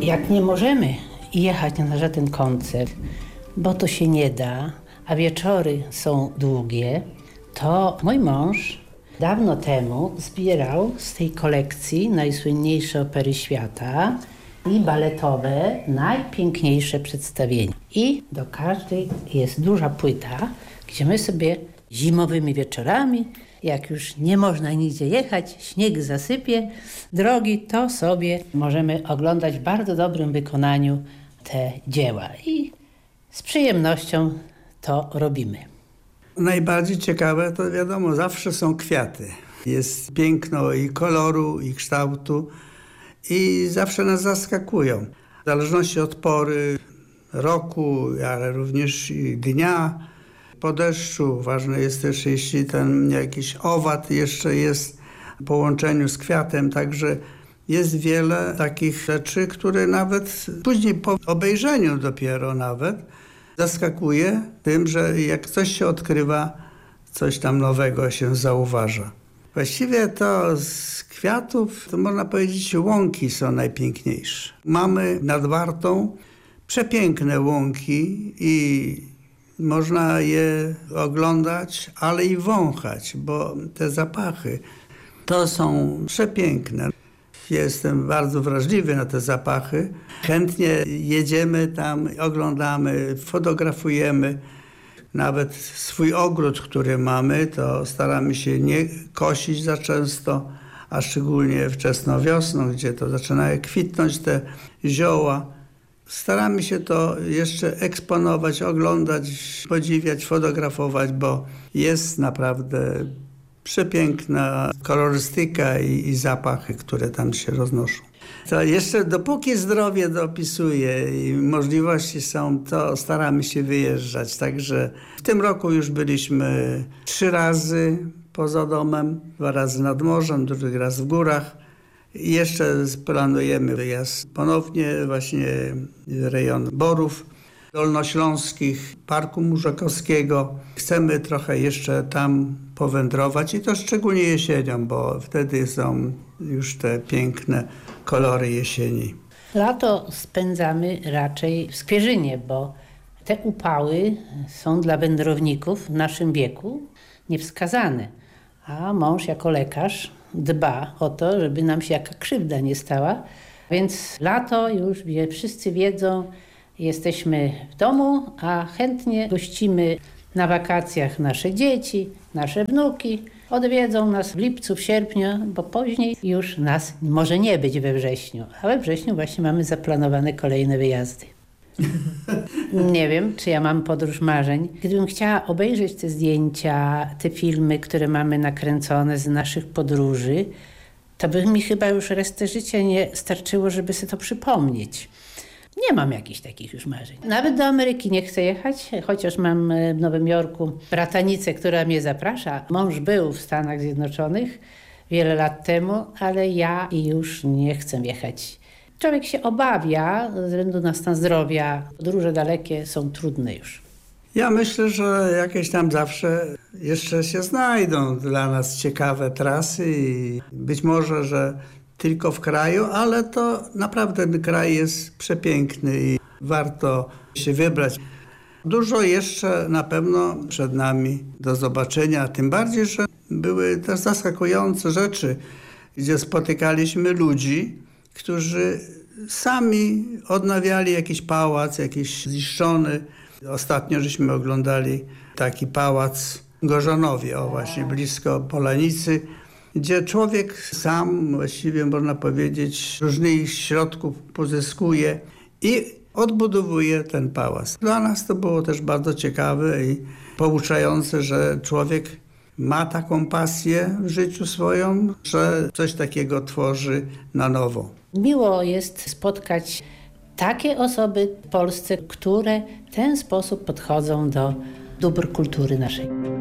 Jak nie możemy jechać na żaden koncert, bo to się nie da, a wieczory są długie, to mój mąż dawno temu zbierał z tej kolekcji najsłynniejsze opery świata i baletowe najpiękniejsze przedstawienia. I do każdej jest duża płyta, gdzie my sobie zimowymi wieczorami, jak już nie można nigdzie jechać, śnieg zasypie drogi, to sobie możemy oglądać w bardzo dobrym wykonaniu te dzieła. I z przyjemnością to robimy. Najbardziej ciekawe to wiadomo, zawsze są kwiaty. Jest piękno i koloru, i kształtu i zawsze nas zaskakują. W zależności od pory roku, ale również i dnia, po deszczu. Ważne jest też, jeśli ten jakiś owad jeszcze jest w połączeniu z kwiatem, także jest wiele takich rzeczy, które nawet później po obejrzeniu dopiero nawet zaskakuje tym, że jak coś się odkrywa, coś tam nowego się zauważa. Właściwie to z kwiatów, to można powiedzieć, łąki są najpiękniejsze. Mamy nad Wartą przepiękne łąki i można je oglądać, ale i wąchać, bo te zapachy to są przepiękne. Jestem bardzo wrażliwy na te zapachy. Chętnie jedziemy tam, oglądamy, fotografujemy. Nawet swój ogród, który mamy, to staramy się nie kosić za często, a szczególnie wczesną wiosną, gdzie to zaczynają kwitnąć te zioła. Staramy się to jeszcze eksponować, oglądać, podziwiać, fotografować, bo jest naprawdę przepiękna kolorystyka i zapachy, które tam się roznoszą. To jeszcze dopóki zdrowie dopisuje i możliwości są, to staramy się wyjeżdżać. Także w tym roku już byliśmy 3 razy poza domem, 2 razy nad morzem, drugi raz w górach. I jeszcze planujemy wyjazd ponownie właśnie w rejon Borów Dolnośląskich, Parku Murzakowskiego. Chcemy trochę jeszcze tam powędrować i to szczególnie jesienią, bo wtedy są już te piękne kolory jesieni. Lato spędzamy raczej w Skwierzynie, bo te upały są dla wędrowników w naszym wieku niewskazane. A mąż jako lekarz dba o to, żeby nam się jaka krzywda nie stała. Więc lato już wszyscy wiedzą, jesteśmy w domu, a chętnie gościmy na wakacjach nasze dzieci, nasze wnuki. Odwiedzą nas w lipcu, w sierpniu, bo później już nas może nie być we wrześniu. A we wrześniu właśnie mamy zaplanowane kolejne wyjazdy. Nie wiem, czy ja mam podróż marzeń. Gdybym chciała obejrzeć te zdjęcia, te filmy, które mamy nakręcone z naszych podróży, to by mi chyba już resztę życia nie starczyło, żeby sobie to przypomnieć. Nie mam jakichś takich już marzeń. Nawet do Ameryki nie chcę jechać, chociaż mam w Nowym Jorku bratanicę, która mnie zaprasza. Mąż był w Stanach Zjednoczonych wiele lat temu, ale ja już nie chcę jechać. Człowiek się obawia ze względu na stan zdrowia. Podróże dalekie są trudne już. Ja myślę, że jakieś tam zawsze jeszcze się znajdą dla nas ciekawe trasy i być może, że tylko w kraju, ale to naprawdę ten kraj jest przepiękny i warto się wybrać. Dużo jeszcze na pewno przed nami do zobaczenia, tym bardziej, że były też zaskakujące rzeczy, gdzie spotykaliśmy ludzi, którzy sami odnawiali jakiś pałac, jakiś zniszczony. Ostatnio żeśmy oglądali taki pałac w Gorzanowie, właśnie blisko Polanicy, gdzie człowiek sam, właściwie można powiedzieć, różnych środków pozyskuje i odbudowuje ten pałac. Dla nas to było też bardzo ciekawe i pouczające, że człowiek ma taką pasję w życiu swoją, że coś takiego tworzy na nowo. Miło jest spotkać takie osoby w Polsce, które w ten sposób podchodzą do dóbr kultury naszej.